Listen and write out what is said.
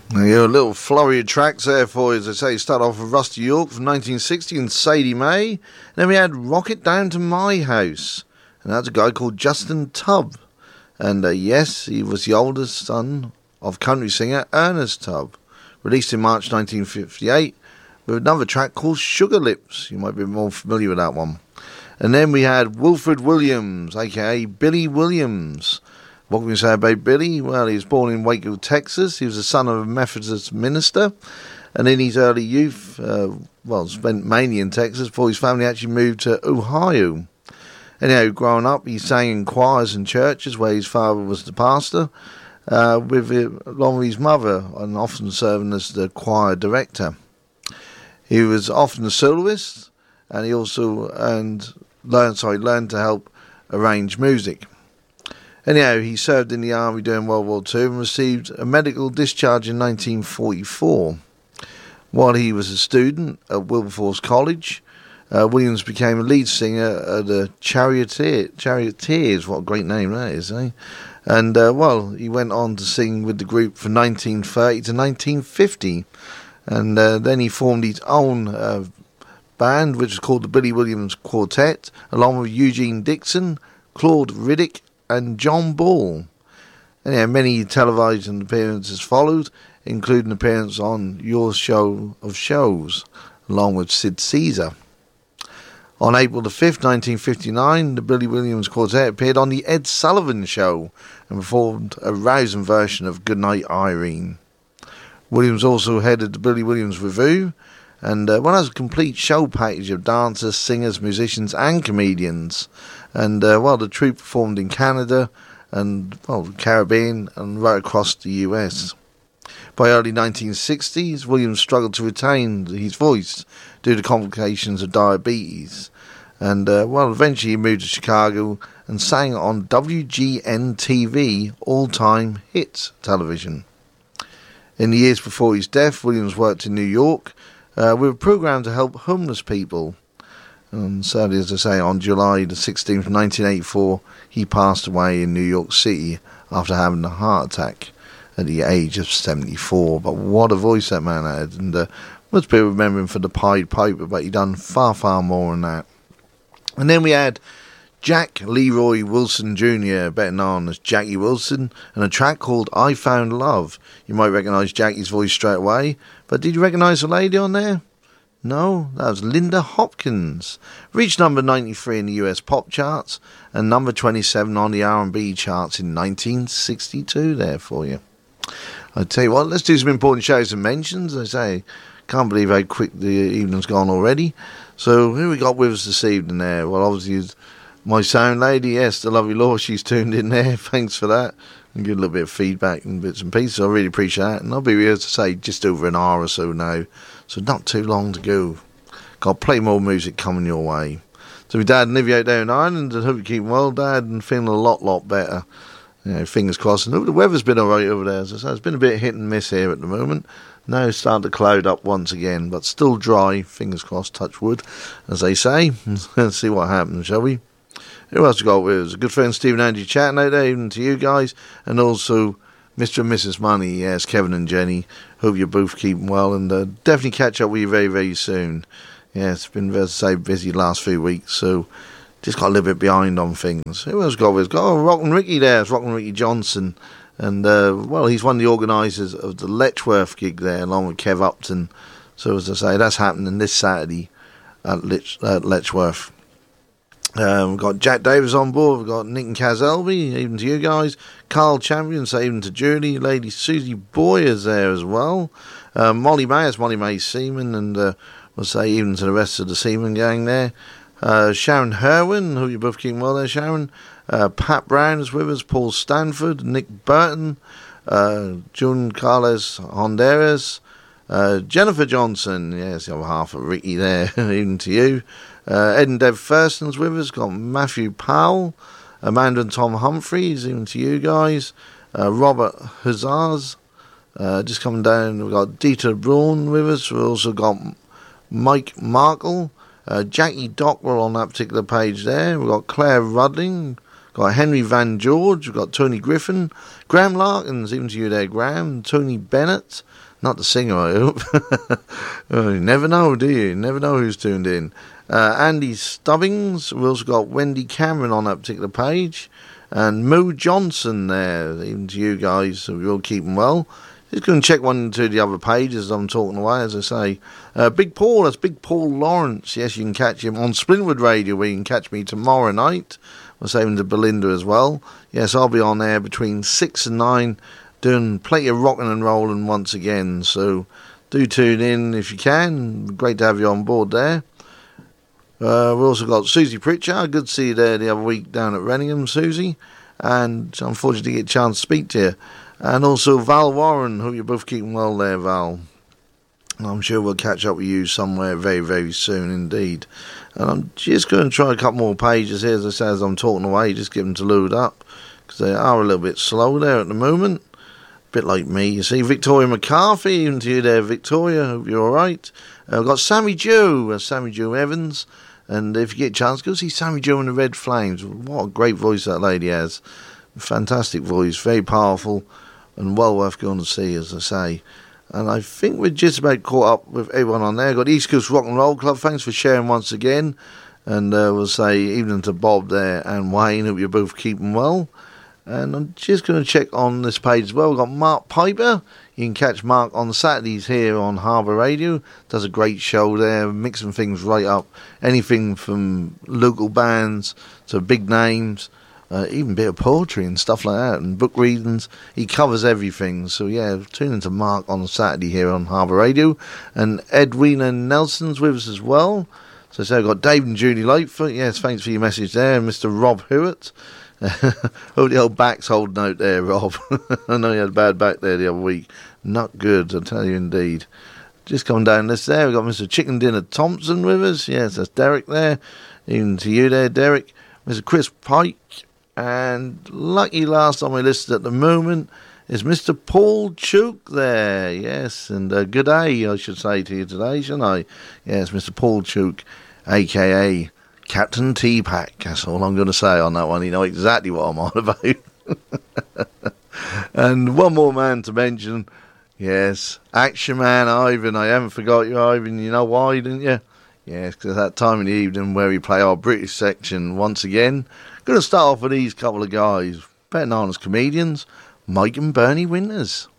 There you go, a little flurry of tracks there for you. As I say, start off with Rusty York from 1960 and Sadie May. Then we had Rocket Down to My House. And that's a guy called Justin Tubb. And yes, he was the oldest son of country singer Ernest Tubb. Released in March 1958 with another track called Sugar Lips. You might be more familiar with that one. And then we had Wilfred Williams, a.k.a. Billy Williams. What can we say about Billy? Well, he was born in Waco, Texas. He was the son of a Methodist minister. And in his early youth, spent mainly in Texas before his family actually moved to Ohio. Anyhow, growing up, he sang in choirs and churches where his father was the pastor, along with his mother, and often serving as the choir director. He was often a soloist, and he also learned to help arrange music. Anyhow, he served in the army during World War II and received a medical discharge in 1944. While he was a student at Wilberforce College, Williams became a lead singer at the Charioteers. What a great name that is, eh? And, he went on to sing with the group from 1930 to 1950. And then he formed his own band, which was called the Billy Williams Quartet, along with Eugene Dixon, Claude Riddick, and John Ball. Anyhow, many televised appearances followed, including an appearance on Your Show of Shows, along with Sid Caesar. On April the 5th, 1959, the Billy Williams Quartet appeared on The Ed Sullivan Show and performed a rousing version of Goodnight Irene. Williams also headed the Billy Williams Revue, and has a complete show package of dancers, singers, musicians and comedians. And the troupe performed in Canada and Caribbean and right across the US. By early 1960s, Williams struggled to retain his voice due to complications of diabetes. And eventually he moved to Chicago and sang on WGN-TV All-Time Hits television. In the years before his death, Williams worked in New York with a program to help homeless people. And sadly, as I say, on July the 16th, 1984, he passed away in New York City after having a heart attack at the age of 74. But what a voice that man had. And most people remember him for the Pied Piper, but he done far, far more than that. And then we had Jack Leroy Wilson Jr., better known as Jackie Wilson, and a track called I Found Love. You might recognise Jackie's voice straight away, but did you recognise the lady on there? No, that was Linda Hopkins. Reached number 93 in the US pop charts and number 27 on the R&B charts in 1962 there for you. I tell you what, let's do some important shows and mentions. I say, can't believe how quick the evening's gone already. So who we got with us this evening there? Well, obviously my sound lady, yes, the lovely Laura, she's tuned in there. Thanks for that. And give a little bit of feedback and bits and pieces. I really appreciate that. And I'll be here to say just over an hour or so now. So not too long to go. Got plenty more music coming your way. So my dad and Livy out there in Ireland, I hope you keep well, Dad, and feeling a lot better. You know, fingers crossed. And the weather's been alright over there. As I say, it's been a bit hit and miss here at the moment. Now it's starting to cloud up once again, but still dry. Fingers crossed, touch wood, as they say. Let's see what happens, shall we? Who else we got with us? A good friend Stephen Andy chatting out there, even to you guys, and also Mr. and Mrs. Money, yes, Kevin and Jenny. Hope you're both keeping well, and definitely catch up with you very, very soon. Yeah, it's been, as I say, busy the last few weeks, so just got a little bit behind on things. Who else got with us? Got Rockin' Ricky there, it's Rockin' Ricky Johnson, and he's one of the organisers of the Letchworth gig there, along with Kev Upton. So as I say, that's happening this Saturday at Letchworth. We've got Jack Davis on board, we've got Nick and Kaz Elby, even to you guys, Carl Champion, say even to Julie, Lady Susie Boyer's there as well, Molly May, it's Molly May Seaman, and we'll say even to the rest of the Seaman gang there, Sharon Herwin, who you both keeping well there, Sharon, Pat Brown is with us, Paul Stanford, Nick Burton, June Carles Honduras, Jennifer Johnson, yes, the other half of Ricky there, even to you. Ed and Deb Thurston's with us. Got Matthew Powell, Amanda and Tom Humphreys, even to you guys. Robert Hazars, just coming down. We've got Dieter Braun with us. We've also got Mike Markle, Jackie Dockwell on that particular page there. We've got Claire Rudling, Got Henry Van George, we've got Tony Griffin, Graham Larkins, even to you there, Graham, Tony Bennett, not the singer, I hope. Oh, you never know, do you? You never know who's tuned in. Andy Stubbings, we've also got Wendy Cameron on that particular page, and Moo Johnson there, even to you guys, so you're all keeping well. Just going to check one or two of the other pages as I'm talking away, as I say. Big Paul, that's Big Paul Lawrence. Yes, you can catch him on Splinwood Radio, where you can catch me tomorrow night. We're saving to Belinda as well. Yes, I'll be on there between 6 and 9, doing plenty of rocking and rolling once again. So do tune in if you can. Great to have you on board there. We've also got Susie Pritchard. Good to see you there the other week down at Renningham, Susie. And unfortunately, get a chance to speak to you. And also Val Warren. Hope you're both keeping well there, Val. And I'm sure we'll catch up with you somewhere very, very soon indeed. And I'm just going to try a couple more pages here, as I say, as I'm talking away. Just get them to load up, because they are a little bit slow there at the moment. A bit like me, you see. Victoria McCarthy, even to you there, Victoria. Hope you're all right. I've got Sammy Joe Evans. And if you get a chance, go see Sammy Joe and the Red Flames. What a great voice that lady has. Fantastic voice, very powerful, and well worth going to see, as I say. And I think we're just about caught up with everyone on there. Got East Coast Rock and Roll Club. Thanks for sharing once again. And we'll say evening to Bob there and Wayne. Hope you're both keeping well. And I'm just going to check on this page as well. We've got Mark Piper. You can catch Mark on Saturdays here on Harbour Radio. Does a great show there, mixing things right up. Anything from local bands to big names. Even a bit of poetry and stuff like that, and book readings. He covers everything. So yeah, tune into Mark on Saturday here on Harbour Radio. And Edwina Nelson's with us as well. So I've got Dave and Judy Lightfoot. Yes, thanks for your message there. And Mr. Rob Hewitt. Hope the old back's holding out there, Rob. I know you had a bad back there the other week. Not good, I tell you indeed. Just coming down this there, we've got Mr. Chicken Dinner Thompson with us. Yes, that's Derek there. Even to you there, Derek. Mr. Chris Pike. And lucky last on my list at the moment is Mr. Paul Chook there. Yes, and good day, I should say to you today, shouldn't I? Yes, Mr. Paul Chook, a.k.a. Captain T-Pack. That's all I'm going to say on that one. You know exactly what I'm on about. And one more man to mention. Yes, Action Man Ivan. I haven't forgot you, Ivan. You know why, didn't you? Yes, because that time in the evening where we play our British section once again. Going to start off with these couple of guys, better known as comedians, Mike and Bernie Winters.